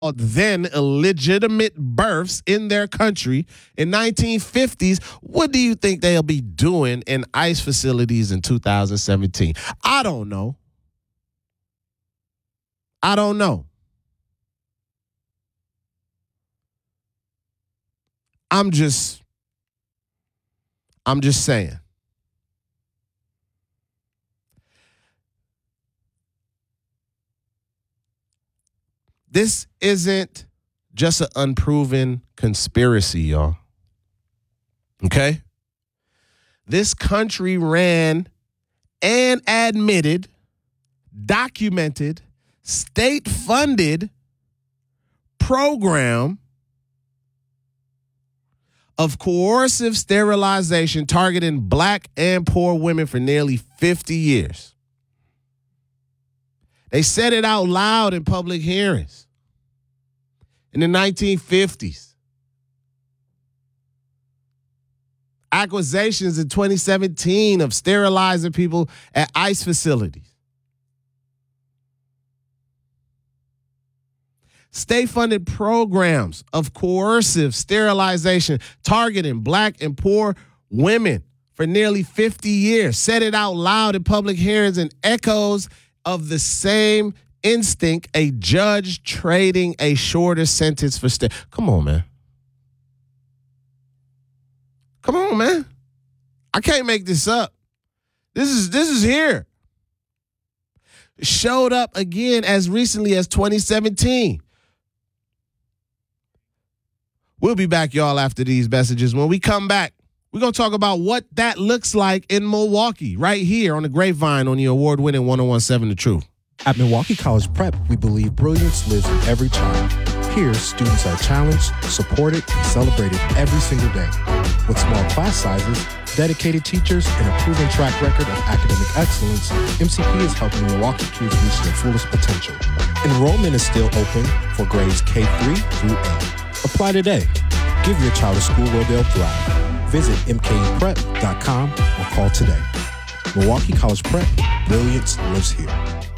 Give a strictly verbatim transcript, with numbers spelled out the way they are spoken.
then illegitimate births in their country in nineteen fifties, what do you think they'll be doing in ICE facilities in two thousand seventeen? I don't know. I don't know. I'm just, I'm just saying. This isn't just an unproven conspiracy, y'all. Okay? This country ran and admitted, documented, state-funded program of coercive sterilization targeting black and poor women for nearly fifty years. They said it out loud in public hearings in the nineteen fifties. Accusations in twenty seventeen of sterilizing people at ICE facilities. State-funded programs of coercive sterilization targeting black and poor women for nearly fifty years. Said it out loud in public hearings and echoes of the same instinct, a judge trading a shorter sentence for st- Come on, man. Come on, man. I can't make this up. This is this is here. Showed up again as recently as twenty seventeen. We'll be back, y'all, after these messages. When we come back, we're going to talk about what that looks like in Milwaukee, right here on the Grapevine on the award-winning one oh one point seven The Truth. At Milwaukee College Prep, we believe brilliance lives in every child. Here, students are challenged, supported, and celebrated every single day. With small class sizes, dedicated teachers, and a proven track record of academic excellence, M C P is helping Milwaukee kids reach their fullest potential. Enrollment is still open for grades K through eight. Apply today. Give your child a school where they'll thrive. Visit m k e prep dot com or call today. Milwaukee College Prep, brilliance lives here.